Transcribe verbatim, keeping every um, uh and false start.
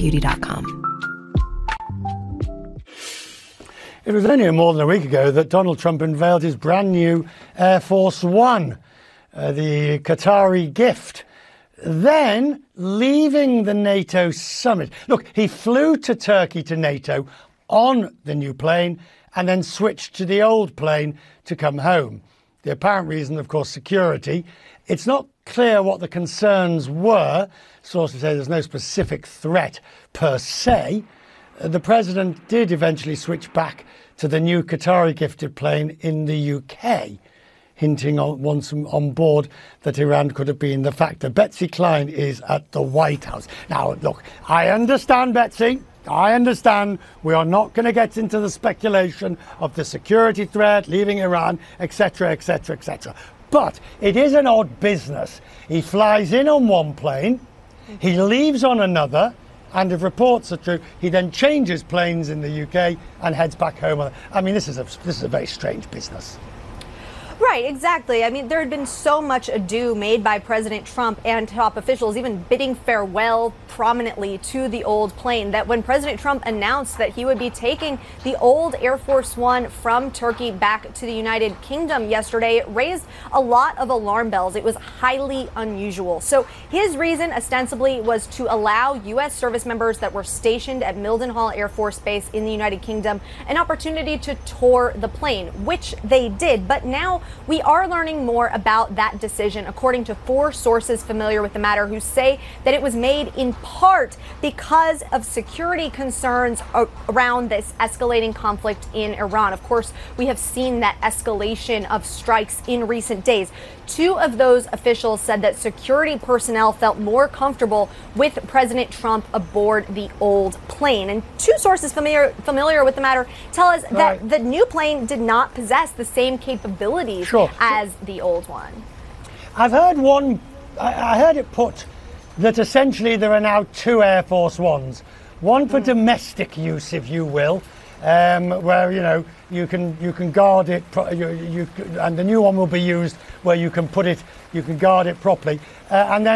beauty dot com. It was only more than a week ago that Donald Trump unveiled his brand new Air Force One, uh, the Qatari gift. Then, leaving the NATO summit. Look, he flew to Turkey to NATO on the new plane and then switched to the old plane to come home. The apparent reason, of course, security. It's not clear what the concerns were. Sources say there's no specific threat per se. The president did eventually switch back to the new Qatari gifted plane in the U K, hinting on, once on board that Iran could have been the factor. Betsy Klein is at the White House. Now, look, I understand, Betsy. I understand we are not going to get into the speculation of the security threat, leaving Iran, et cetera, et cetera, et cetera. But it is an odd business. He flies in on one plane, he leaves on another, and if reports are true, he then changes planes in the U K and heads back home. I mean, this is a this is a very strange business. Right, exactly. I mean, there had been so much ado made by President Trump and top officials, even bidding farewell prominently to the old plane, that when President Trump announced that he would be taking the old Air Force One from Turkey back to the United Kingdom yesterday, it raised a lot of alarm bells. It was highly unusual. So his reason ostensibly was to allow U S service members that were stationed at Mildenhall Air Force Base in the United Kingdom an opportunity to tour the plane, which they did. But now we are learning more about that decision, according to four sources familiar with the matter, who say that it was made in part because of security concerns around this escalating conflict in Iran. Of course, we have seen that escalation of strikes in recent days. Two of those officials said that security personnel felt more comfortable with President Trump aboard the old plane. And two sources familiar familiar with the matter tell us that right. the new plane did not possess the same capabilities Sure. as the old one. I've heard one, I, I heard it put that essentially there are now two Air Force Ones. One for mm. domestic use, if you will, um, where, you know, you can you can guard it, pro- you, you, and the new one will be used where you can put it, you can guard it properly. Uh, and then